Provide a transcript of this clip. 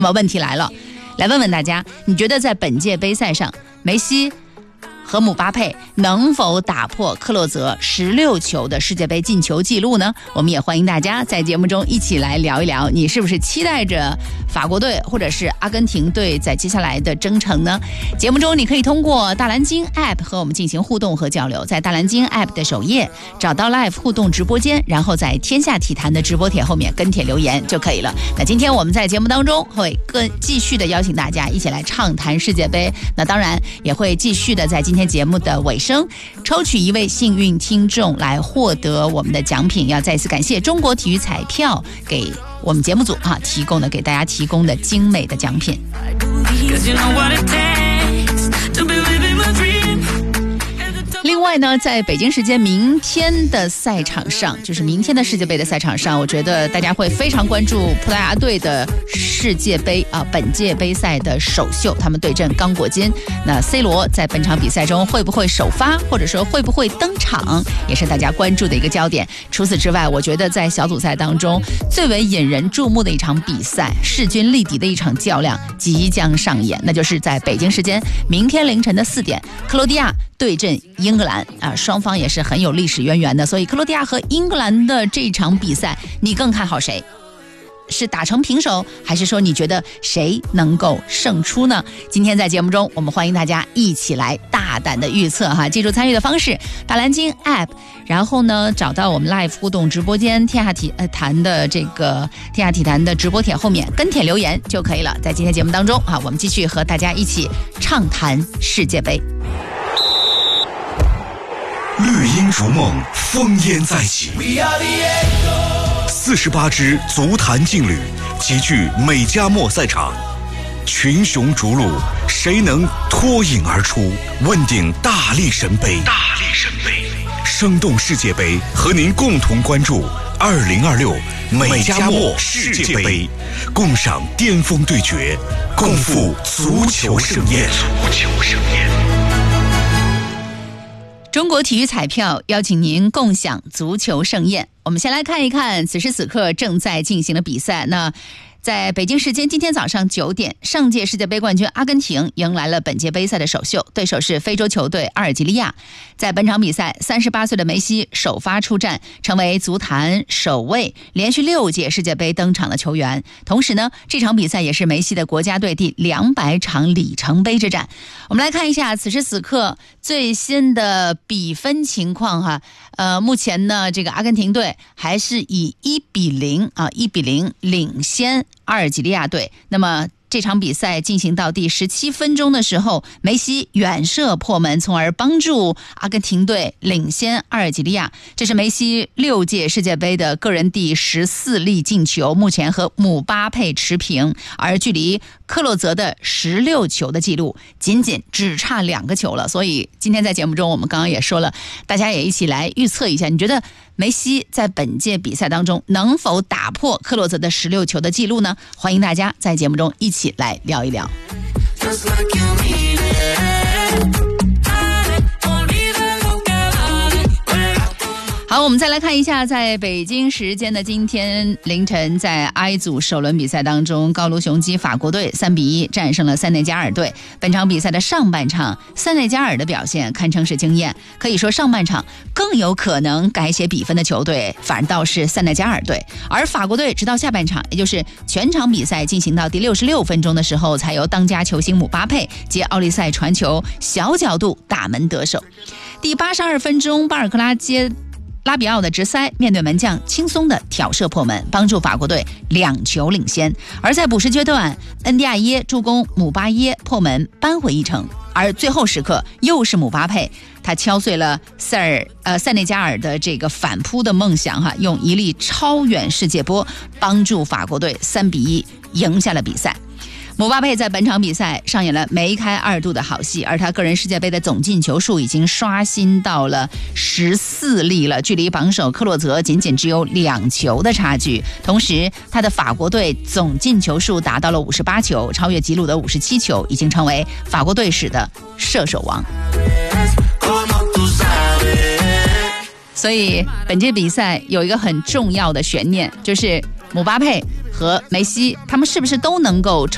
那么问题来了，来问问大家，你觉得在本届杯赛上，梅西和姆巴佩能否打破克洛泽16球的世界杯进球纪录呢？我们也欢迎大家在节目中一起来聊一聊，你是不是期待着法国队或者是阿根廷队在接下来的征程呢？节目中你可以通过大蓝鲸 App 和我们进行互动和交流，在大蓝鲸 App 的首页找到 Live 互动直播间，然后在天下体坛的直播帖后面跟帖留言就可以了。那今天我们在节目当中会继续的邀请大家一起来畅谈世界杯，那当然也会继续的在今天节目的尾声抽取一位幸运听众来获得我们的奖品。要再次感谢中国体育彩票给我们节目组给大家提供的精美的奖品。另外呢，在北京时间明天的赛场上，就是明天的世界杯的赛场上，我觉得大家会非常关注葡萄牙队的世界杯本届杯赛的首秀，他们对阵刚果金。那 C 罗在本场比赛中会不会首发，或者说会不会登场，也是大家关注的一个焦点。除此之外，我觉得在小组赛当中最为引人注目的一场比赛，势均力敌的一场较量即将上演，那就是在北京时间明天凌晨的4点，克罗地亚对阵英格兰双方也是很有历史渊源的，所以克罗地亚和英格兰的这场比赛，你更看好谁？是打成平手，还是说你觉得谁能够胜出呢？今天在节目中，我们欢迎大家一起来大胆的预测记住参与的方式，大蓝鲸 App， 然后呢找到我们 Live 互动直播间天下体坛的直播帖后面跟帖留言就可以了。在今天节目当中我们继续和大家一起畅谈世界杯。 绿茵逐梦，烽烟再起。48支足坛劲旅齐聚美加墨赛场，群雄逐鹿，谁能脱颖而出？问鼎大力神杯。生动世界杯，和您共同关注2026美加墨世界杯，共赏巅峰对决，共赴足球盛宴。 中国体育彩票邀请您共享足球盛宴。我们先来看一看此时此刻正在进行的比赛。那在北京时间今天早上9点，上届世界杯冠军阿根廷迎来了本届杯赛的首秀，对手是非洲球队阿尔及利亚。在本场比赛，38岁的梅西首发出战，成为足坛首位连续6届世界杯登场的球员。同时呢，这场比赛也是梅西的国家队第200场里程碑之战。我们来看一下此时此刻最新的比分情况目前呢，这个阿根廷队还是以1比0领先阿尔及利亚队。那么这场比赛进行到第17分钟的时候，梅西远射破门，从而帮助阿根廷队领先阿尔及利亚。这是梅西6届世界杯的个人第14粒进球，目前和姆巴佩持平，而距离克洛泽的16球的记录仅只差2个球了。所以今天在节目中我们刚刚也说了，大家也一起来预测一下，你觉得梅西在本届比赛当中能否打破克洛泽的16球的记录呢？欢迎大家在节目中一起来聊一聊。好，我们再来看一下，在北京时间的今天凌晨，在 I 组首轮比赛当中，高卢雄鸡法国队3比1战胜了塞内加尔队。本场比赛的上半场，塞内加尔的表现堪称是惊艳，可以说上半场更有可能改写比分的球队反倒是塞内加尔队，而法国队直到下半场，也就是全场比赛进行到第66分钟的时候，才由当家球星姆巴佩接奥利赛传球小角度打门得手。第82分钟，巴尔克拉接拉比奥的直塞，面对门将轻松的挑射破门，帮助法国队2球领先。而在补时阶段，恩迪亚耶助攻姆巴耶破门扳回一城。而最后时刻又是姆巴佩，他敲碎了塞内加尔的这个反扑的梦想用一粒超远世界波帮助法国队3比1赢下了比赛。姆巴佩在本场比赛上演了梅开2度的好戏，而他个人世界杯的总进球数已经刷新到了14粒了，距离榜首克洛泽仅只有2球的差距。同时他的法国队总进球数达到了58球，超越纪录的57球，已经成为法国队史的射手王。所以本届比赛有一个很重要的悬念，就是姆巴佩和梅西他们是不是都能够